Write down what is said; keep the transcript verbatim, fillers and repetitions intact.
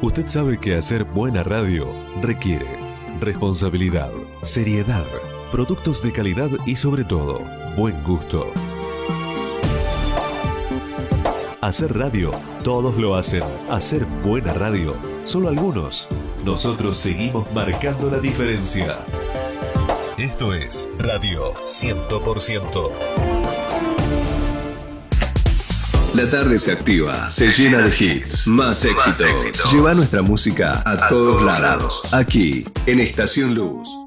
Usted sabe que hacer buena radio requiere responsabilidad, seriedad, productos de calidad y sobre todo, buen gusto. Hacer radio, todos lo hacen. Hacer buena radio, solo algunos. Nosotros seguimos marcando la diferencia. Esto es Radio cien por ciento. La tarde se activa, se llena de hits, más éxitos. éxito. Lleva nuestra música a, a todos lados. lados. Aquí, en Estación Luz.